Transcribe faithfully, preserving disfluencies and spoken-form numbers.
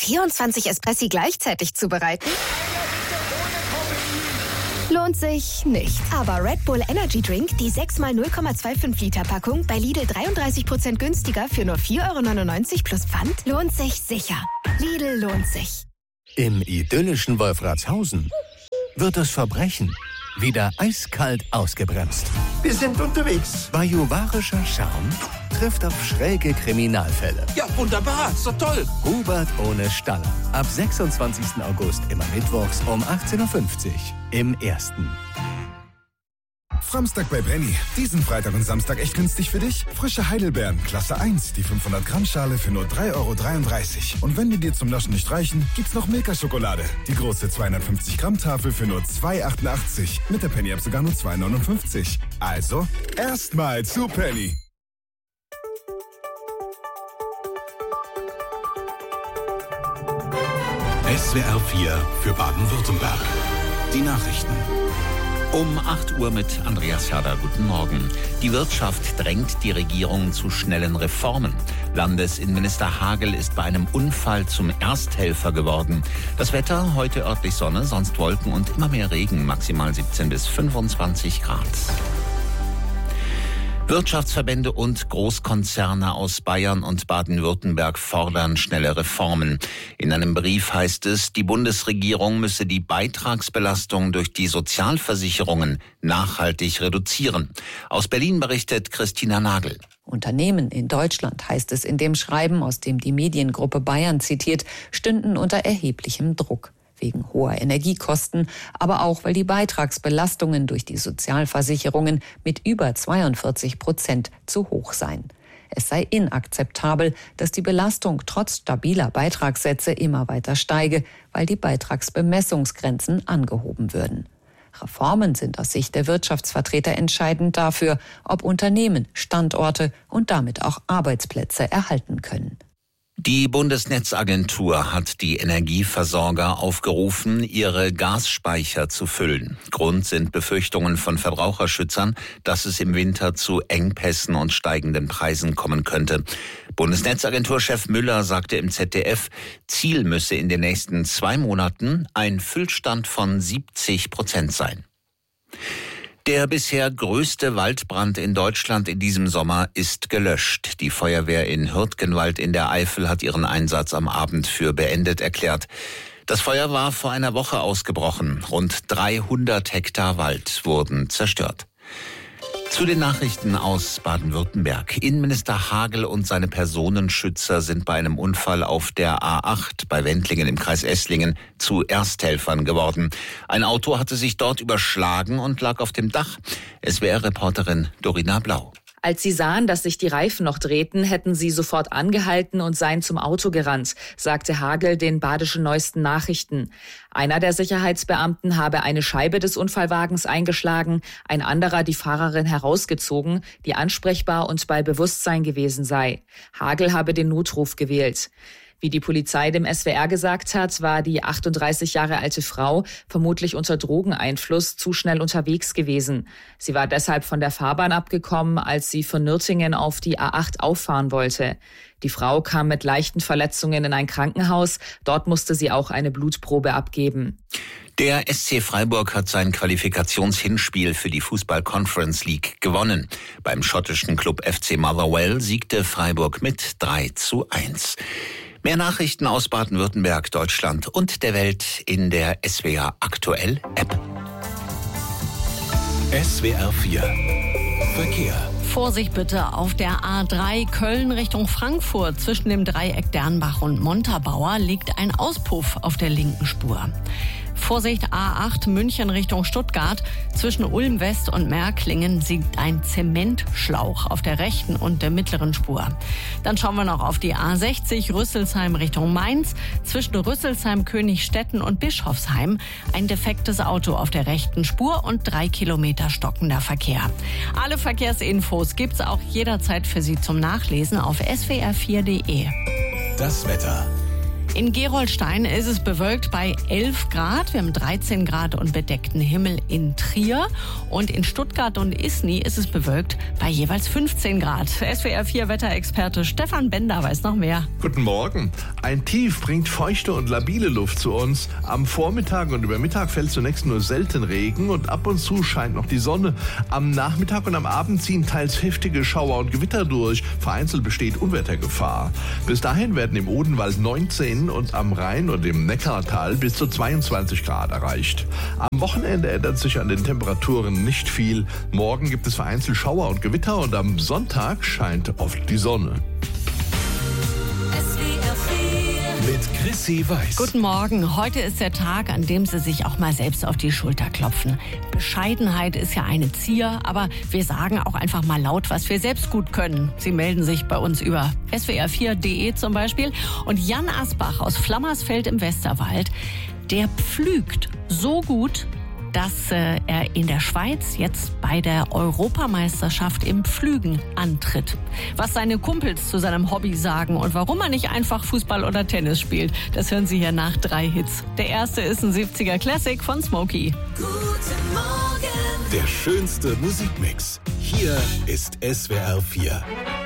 vierundzwanzig Espressi gleichzeitig zubereiten? Lohnt sich nicht. Aber Red Bull Energy Drink, die sechs mal null Komma fünfundzwanzig Liter Packung, bei Lidl dreiunddreißig Prozent günstiger für nur vier Euro neunundneunzig plus Pfand, lohnt sich sicher. Lidl lohnt sich. Im idyllischen Wolfratshausen wird das Verbrechen wieder eiskalt ausgebremst. Wir sind unterwegs. Bajuwarischer Charme trifft auf schräge Kriminalfälle. Ja, wunderbar. Ist doch toll. Hubert ohne Staller. Ab sechsundzwanzigsten August immer mittwochs um achtzehn Uhr fünfzig im Ersten. Samstag bei Penny. Diesen Freitag und Samstag echt günstig für dich? Frische Heidelbeeren, Klasse eins, die fünfhundert Gramm Schale für nur drei Euro dreiunddreißig. Und wenn die dir zum Naschen nicht reichen, gibt's noch Milka-Schokolade. Die große zweihundertfünfzig Gramm Tafel für nur zwei Euro achtundachtzig. Mit der Penny-App sogar nur zwei Euro neunundfünfzig. Also, erstmal zu Penny. S W R vier für Baden-Württemberg. Die Nachrichten. Um acht Uhr mit Andreas Herder. Guten Morgen. Die Wirtschaft drängt die Regierung zu schnellen Reformen. Landesinnenminister Hagel ist bei einem Unfall zum Ersthelfer geworden. Das Wetter, heute örtlich Sonne, sonst Wolken und immer mehr Regen, maximal siebzehn bis fünfundzwanzig Grad. Wirtschaftsverbände und Großkonzerne aus Bayern und Baden-Württemberg fordern schnelle Reformen. In einem Brief heißt es, die Bundesregierung müsse die Beitragsbelastung durch die Sozialversicherungen nachhaltig reduzieren. Aus Berlin berichtet Christina Nagel. Unternehmen in Deutschland, heißt es in dem Schreiben, aus dem die Mediengruppe Bayern zitiert, stünden unter erheblichem Druck. Wegen hoher Energiekosten, aber auch, weil die Beitragsbelastungen durch die Sozialversicherungen mit über zweiundvierzig Prozent zu hoch seien. Es sei inakzeptabel, dass die Belastung trotz stabiler Beitragssätze immer weiter steige, weil die Beitragsbemessungsgrenzen angehoben würden. Reformen sind aus Sicht der Wirtschaftsvertreter entscheidend dafür, ob Unternehmen Standorte und damit auch Arbeitsplätze erhalten können. Die Bundesnetzagentur hat die Energieversorger aufgerufen, ihre Gasspeicher zu füllen. Grund sind Befürchtungen von Verbraucherschützern, dass es im Winter zu Engpässen und steigenden Preisen kommen könnte. Bundesnetzagenturchef Müller sagte im Z D F, Ziel müsse in den nächsten zwei Monaten ein Füllstand von siebzig Prozent sein. Der bisher größte Waldbrand in Deutschland in diesem Sommer ist gelöscht. Die Feuerwehr in Hürtgenwald in der Eifel hat ihren Einsatz am Abend für beendet erklärt. Das Feuer war vor einer Woche ausgebrochen. Rund dreihundert Hektar Wald wurden zerstört. Zu den Nachrichten aus Baden-Württemberg. Innenminister Hagel und seine Personenschützer sind bei einem Unfall auf der A acht bei Wendlingen im Kreis Esslingen zu Ersthelfern geworden. Ein Auto hatte sich dort überschlagen und lag auf dem Dach. S W R-Reporterin Dorina Blau. Als sie sahen, dass sich die Reifen noch drehten, hätten sie sofort angehalten und seien zum Auto gerannt, sagte Hagel den Badischen Neuesten Nachrichten. Einer der Sicherheitsbeamten habe eine Scheibe des Unfallwagens eingeschlagen, ein anderer die Fahrerin herausgezogen, die ansprechbar und bei Bewusstsein gewesen sei. Hagel habe den Notruf gewählt. Wie die Polizei dem S W R gesagt hat, war die achtunddreißig Jahre alte Frau vermutlich unter Drogeneinfluss zu schnell unterwegs gewesen. Sie war deshalb von der Fahrbahn abgekommen, als sie von Nürtingen auf die A acht auffahren wollte. Die Frau kam mit leichten Verletzungen in ein Krankenhaus. Dort musste sie auch eine Blutprobe abgeben. Der S C Freiburg hat sein Qualifikationshinspiel für die Fußball-Conference League gewonnen. Beim schottischen Club F C Motherwell siegte Freiburg mit drei zu eins. Mehr Nachrichten aus Baden-Württemberg, Deutschland und der Welt in der S W R Aktuell App. S W R vier Verkehr. Vorsicht bitte auf der A drei Köln Richtung Frankfurt. Zwischen dem Dreieck Dernbach und Montabaur liegt ein Auspuff auf der linken Spur. Vorsicht A acht München Richtung Stuttgart. Zwischen Ulm West und Märklingen liegt ein Zementschlauch auf der rechten und der mittleren Spur. Dann schauen wir noch auf die A sechzig Rüsselsheim Richtung Mainz. Zwischen Rüsselsheim, Königstetten und Bischofsheim ein defektes Auto auf der rechten Spur und drei Kilometer stockender Verkehr. Alle Verkehrsinfos gibt's auch jederzeit für Sie zum Nachlesen auf s w r vier punkt d e. Das Wetter. In Gerolstein ist es bewölkt bei elf Grad. Wir haben dreizehn Grad und bedeckten Himmel in Trier. Und in Stuttgart und Isny ist es bewölkt bei jeweils fünfzehn Grad. S W R vier Wetterexperte Stefan Bender weiß noch mehr. Guten Morgen. Ein Tief bringt feuchte und labile Luft zu uns. Am Vormittag und über Mittag fällt zunächst nur selten Regen und ab und zu scheint noch die Sonne. Am Nachmittag und am Abend ziehen teils heftige Schauer und Gewitter durch. Vereinzelt besteht Unwettergefahr. Bis dahin werden im Odenwald neunzehn und am Rhein und im Neckartal bis zu zweiundzwanzig Grad erreicht. Am Wochenende ändert sich an den Temperaturen nicht viel. Morgen gibt es vereinzelt Schauer und Gewitter und am Sonntag scheint oft die Sonne. Mit Chrissy Weiß. Guten Morgen. Heute ist der Tag, an dem Sie sich auch mal selbst auf die Schulter klopfen. Bescheidenheit ist ja eine Zier, aber wir sagen auch einfach mal laut, was wir selbst gut können. Sie melden sich bei uns über S W R vier punkt de zum Beispiel. Und Jan Asbach aus Flammersfeld im Westerwald, der pflügt so gut, dass äh, er in der Schweiz jetzt bei der Europameisterschaft im Pflügen antritt. Was seine Kumpels zu seinem Hobby sagen und warum er nicht einfach Fußball oder Tennis spielt, das hören Sie hier nach drei Hits. Der erste ist ein siebziger Classic von Smokey. Guten Morgen. Der schönste Musikmix. Hier ist S W R vier.